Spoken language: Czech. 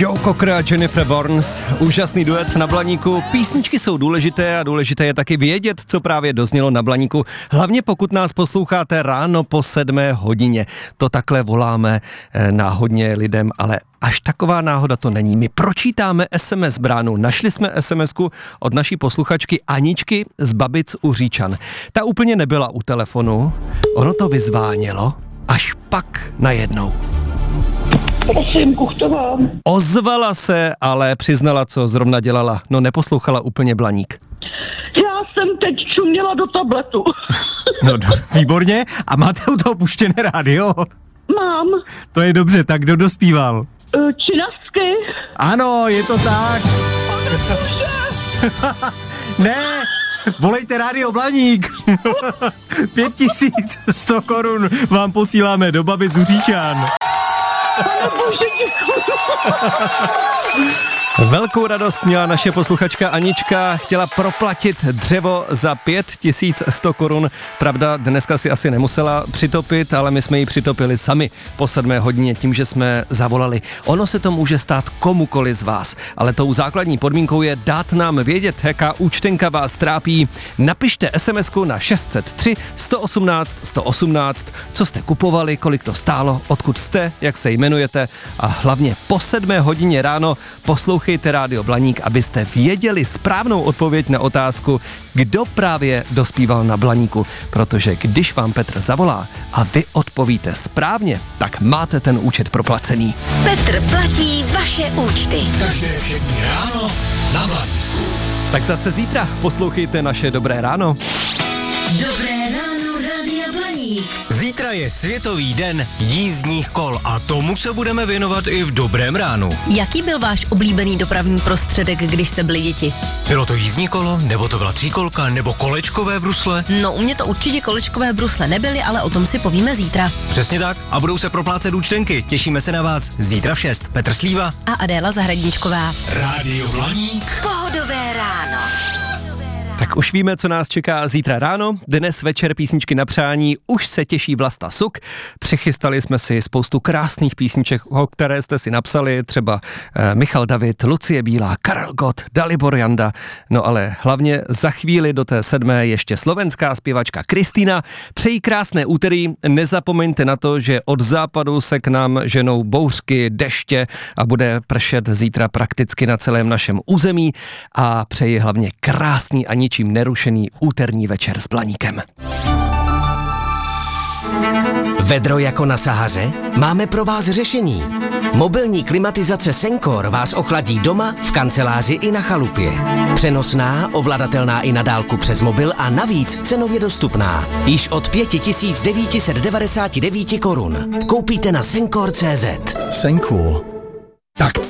Joe Cocker a Jennifer Warnes, úžasný duet na Blaníku. Písničky jsou důležité a důležité je taky vědět, co právě doznělo na Blaníku. Hlavně pokud nás posloucháte ráno po 7 hodině. To takhle voláme náhodně lidem, ale až taková náhoda to není. My pročítáme SMS bránu. Našli jsme SMSku od naší posluchačky Aničky z Babic u Říčan. Ta úplně nebyla u telefonu, ono to vyzvánělo, až pak najednou. Prosím, Kuchtová. Ozvala se, ale přiznala, co zrovna dělala. No, neposlouchala úplně Blaník. Já jsem teď čuměla do tabletu. No, výborně. A máte u toho puštěné rádio? Mám. To je dobře, tak kdo dospíval? Činasky. Ano, je to tak. Ne, volejte rádio Blaník. 5100 korun vám posíláme do Babic u Říčan. Pane bože, děkuji. Velkou radost měla naše posluchačka Anička, chtěla proplatit dřevo za 5100 korun. Pravda, dneska si asi nemusela přitopit, ale my jsme ji přitopili sami po 7 hodině tím, že jsme zavolali. Ono se to může stát komukoli z vás, ale tou základní podmínkou je dát nám vědět, jaká účtenka vás trápí. Napište SMS-ku na 603 118 118, co jste kupovali, kolik to stálo, odkud jste, jak se jmenujete a hlavně po 7 hodině ráno poslouchejte Rádio Blaník, abyste věděli správnou odpověď na otázku, kdo právě dospíval na Blaníku, protože když vám Petr zavolá a vy odpovíte správně, tak máte ten účet proplacený. Petr platí vaše účty. Takže všechny ráno na Blaníku. Tak zase zítra poslouchejte naše Dobré ráno. Dobré ráno, Rádia Blaník. Zítra je Světový den jízdních kol a tomu se budeme věnovat i v Dobrém ránu. Jaký byl váš oblíbený dopravní prostředek, když jste byli děti? Bylo to jízdní kolo, nebo to byla tříkolka, nebo kolečkové brusle? No, u mě to určitě kolečkové brusle nebyly, ale o tom si povíme zítra. Přesně tak a budou se proplácet účtenky. Těšíme se na vás zítra v 6. Petr Slíva A Adéla Zahradníčková. Rádio Blaník. Pohodové ráno. Tak už víme, co nás čeká zítra ráno. Dnes večer písničky na přání. Už se těší Vlasta Suk. Přichystali jsme si spoustu krásných písniček, o které jste si napsali. Třeba Michal David, Lucie Bílá, Karel Gott, Dalibor Janda. No ale hlavně za chvíli do té 7. ještě slovenská zpěvačka Kristýna. Přeji krásné úterý. Nezapomeňte na to, že od západu se k nám ženou bouřky, deště a bude pršet zítra prakticky na celém našem území. A přeji hlavně krásný a ničím nerušený úterní večer s Blaníkem. Vedro jako na Sahaře? Máme pro vás řešení. Mobilní klimatizace Sencor vás ochladí doma, v kanceláři i na chalupě. Přenosná, ovladatelná i na dálku přes mobil a navíc cenově dostupná. Již od 5999 korun. Koupíte na Sencor.cz. Sencor. Tak